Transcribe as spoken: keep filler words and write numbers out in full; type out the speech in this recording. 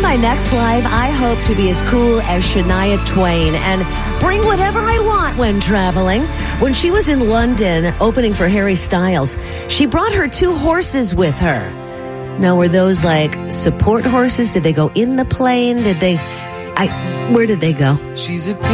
On my next live, I hope to be as cool as Shania Twain and bring whatever I want when traveling. When she was in London opening for Harry Styles, she brought her two horses with her. Now, were those like support horses? Did they go in the plane? Did they, I, where did they go? She's a